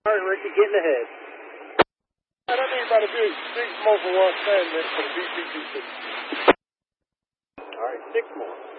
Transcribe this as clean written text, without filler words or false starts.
All right, Ricky, getting ahead. I need about a big smoke for one stand for the BCTC. All right, 6 more.